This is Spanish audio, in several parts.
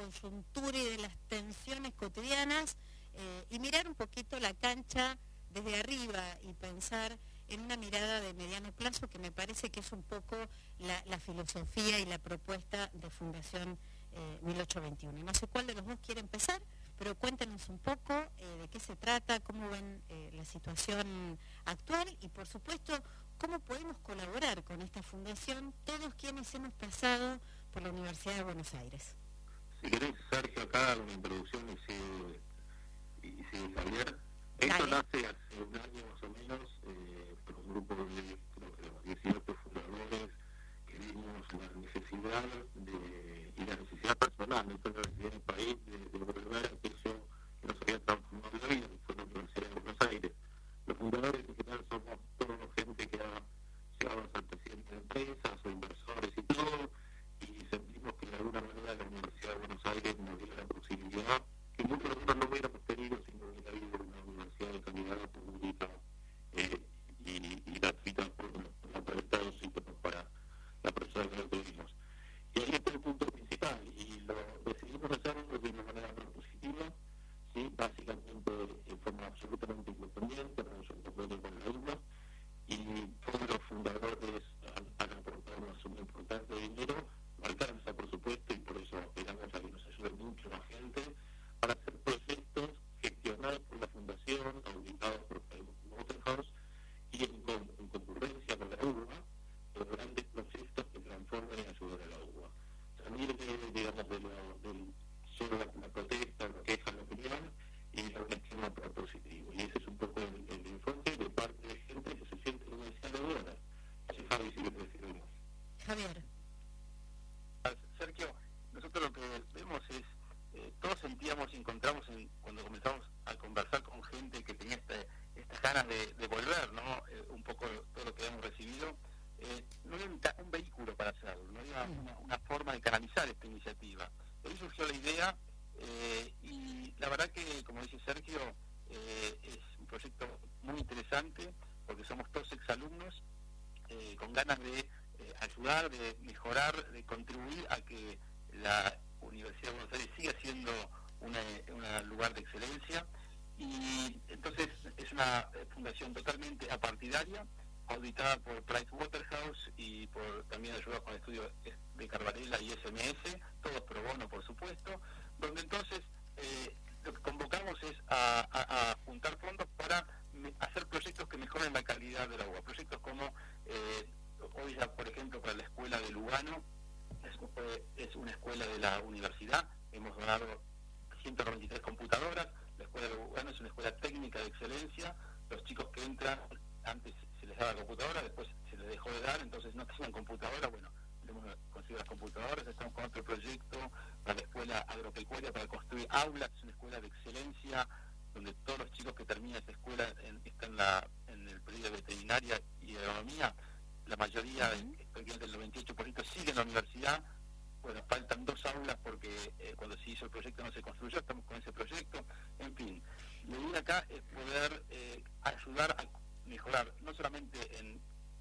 coyuntura y de las tensiones cotidianas y mirar un poquito la cancha desde arriba y pensar en una mirada de mediano plazo, que me parece que es un poco la filosofía y la propuesta de Fundación 1821. No sé cuál de los dos quiere empezar, pero cuéntenos un poco de qué se trata, cómo ven la situación actual y, por supuesto, cómo podemos colaborar con esta fundación todos quienes hemos pasado por la Universidad de Buenos Aires. Si querés, Sergio, acá una introducción y sigue Javier. Esto nace hace un año más o menos por un grupo de, creo que los 18 fundadores, que vimos la necesidad y la necesidad personal, no fue la necesidad del país, de volver a aquello que nos había transformado la vida, que fue la Universidad de Buenos Aires. Los fundadores en general somos toda gente que ha llegado a ser presidente de empresas o inversores y todo, y sentimos que de alguna manera la Universidad de Buenos Aires nos dio la posibilidad que muchos de nosotros no hubiéramos tenido si no hubiera habido una universidad de calidad pública y gratuita por el Estado, sí, para la persona que lo tuvimos. Y ahí está el punto principal, y lo decidimos hacerlo de una manera propositiva, ¿sí? Básicamente de forma absolutamente independiente, no nos incorporamos con la UBA, y todos los fundadores han aportado una suma importante de dinero, no alcanza por supuesto, y por eso esperamos a que nos ayude mucho la gente para hacer proyectos gestionados por la Fundación, auditados por Pricewaterhouse y en concurrencia con la UBA, los grandes proyectos que transformen y ayuden a la UBA. Salir digamos, del solo la protesta, la queja, la opinión, y dar un esquema propositivo. Y ese es un poco el enfoque de parte de gente que se siente universitaria. Así, Javi, si quieres decir algo. Javier. Sergio, nosotros lo que vemos es, todos sentíamos y encontramos cuando comenzamos a conversar con gente que tenía estas ganas de volver, ¿no? Un poco todo lo que hemos recibido, no había un vehículo para hacerlo, no había una forma de canalizar esta iniciativa. De ahí surgió la idea y la verdad que, como dice Sergio, es un proyecto muy interesante porque somos todos exalumnos con ganas de ayudar, de mejorar, de contribuir a que la Universidad de Buenos Aires siga siendo un lugar de excelencia. Y entonces es una fundación totalmente apartidaria, auditada por Pricewaterhouse y también ayudada con estudios de Carvarela y SMS, todos pro bono por supuesto, donde entonces lo que convocamos es a juntar fondos para hacer proyectos que mejoren la calidad del agua, proyectos como hoy ya, por ejemplo, para la escuela de Lugano, es una escuela de la universidad, hemos donado 193 computadoras, la escuela de Lugano es una escuela técnica de excelencia, los chicos que entran, antes se les daba computadora, después se les dejó de dar, entonces no tenían computadora, bueno, hemos conseguido las computadoras, estamos con otro proyecto para la escuela agropecuaria, para construir aulas, es una escuela de excelencia, donde todos los chicos que terminan esa escuela están en el periodo de veterinaria y agronomía, la mayoría, del 98% sigue en la universidad. Bueno, faltan 2 aulas porque cuando se hizo el proyecto no se construyó, estamos con ese proyecto. En fin, la idea acá es poder ayudar a mejorar, no solamente en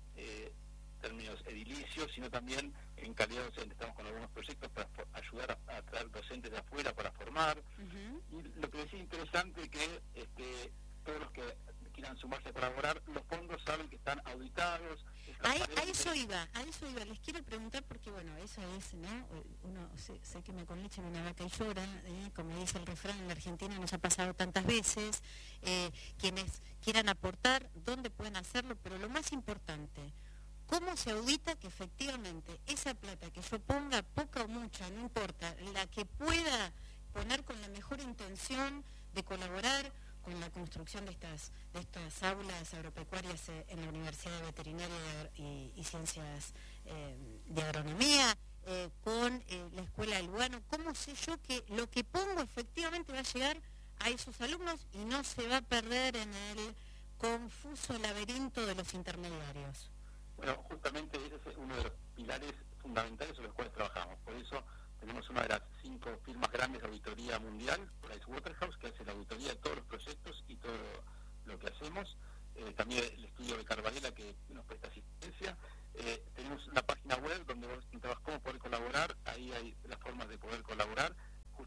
términos edilicios, sino también en calidad docente. Estamos con algunos proyectos para ayudar a traer docentes de afuera para formar. Y lo que decía interesante es que todos los que quieran sumarse a colaborar, los fondos saben que están auditados. A eso iba, les quiero preguntar porque, bueno, eso es, ¿no? Uno, sé que me con leche en una vaca y llora, como dice el refrán, en la Argentina nos ha pasado tantas veces, quienes quieran aportar, dónde pueden hacerlo, pero lo más importante, ¿cómo se audita que efectivamente esa plata que yo ponga, poca o mucha, no importa, la que pueda poner con la mejor intención de colaborar con la construcción de estas aulas agropecuarias en la Universidad de Veterinaria y Ciencias de Agronomía, con la Escuela del Lugano? ¿Cómo sé yo que lo que pongo efectivamente va a llegar a esos alumnos y no se va a perder en el confuso laberinto de los intermediarios? Bueno, justamente ese es uno de los pilares fundamentales sobre los cuales trabajamos. Por eso tenemos una de las 5 firmas grandes de auditoría mundial, Pricewaterhouse, que hace la auditoría de todos los proyectos y todo lo que hacemos. También el estudio de Carvarela, que nos presta asistencia. Tenemos una página web donde vos encontrás cómo poder colaborar, ahí hay las formas de poder colaborar.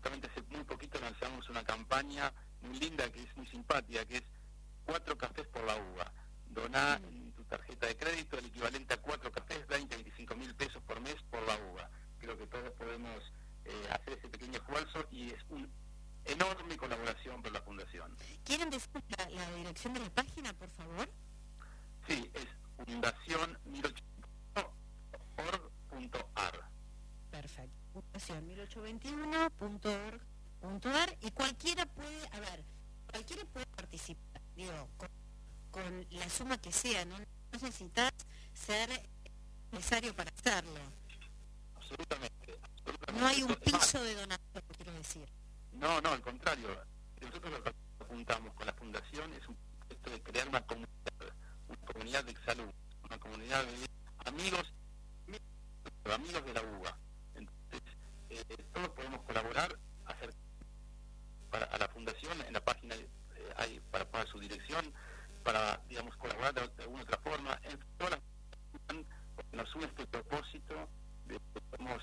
campaña muy linda, que es muy simpática, que es 4 cafés por la uva. Doná en tu tarjeta de crédito el equivalente a 4 cafés, 25.000 pesos por mes por la uva. Creo que todos podemos hacer ese pequeño esfuerzo y es una enorme colaboración por la Fundación. ¿Quieren decir la dirección de la página, por favor? Sí, es fundacion1821.org.ar. Perfecto. Fundacion1821.org.ar y cualquiera puede participar, digo, con la suma que sea, no necesitas ser necesario para hacerlo. Absolutamente. No hay un piso de donación, quiero decir. No, al contrario. Nosotros lo que apuntamos con la Fundación es esto de crear una comunidad de salud, una comunidad de amigos de la uva. Entonces, todos podemos colaborar, a la Fundación, en la página hay para poner su dirección, para, digamos, colaborar de alguna otra forma. En todas las nos une este propósito de que podemos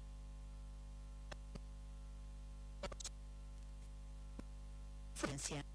Francia.